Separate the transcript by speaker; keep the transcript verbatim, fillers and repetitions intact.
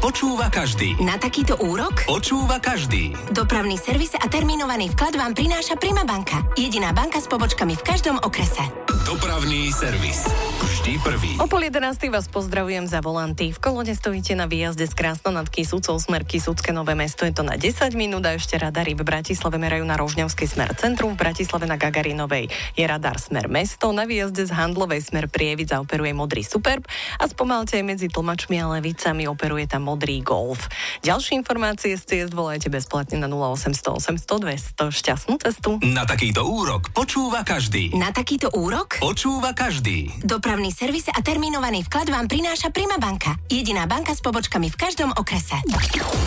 Speaker 1: počúva každý.
Speaker 2: Na takýto úrok
Speaker 1: Počúva každý.
Speaker 2: dopravný servis a termínovaný vklad vám prináša Prima banka. Jediná banka s pobočkami v každom okrese.
Speaker 1: Dopravný servis. Vždy prvý.
Speaker 3: O pol jedenástej vás pozdravujem za volanty. V Kolone stojíte na výjazde z Krásna nad Kisúcou smer Kisúcké Nové Mesto. Je to na desať minút a ešte radary v Bratislave merajú na Rožňavský smer Centrum, v Bratislave na Gagarinovej je radar smer Mesto, na výjazde z Handlovej smer Prievidza operuje modrý Superb a spomalte aj medzi Tlmačmi a Levicami operuje tam modrý Golf. Ďalšie informácie z ciest volajte bezplatne na nula osemsto osemsto dvesto. Šťastnú cestu.
Speaker 1: Na takýto úrok počúva každý.
Speaker 2: Na takýto úrok
Speaker 1: Počúva každý.
Speaker 2: dopravný servis a termínovaný vklad vám prináša Prima banka. Jediná banka s pobočkami v každom okrese.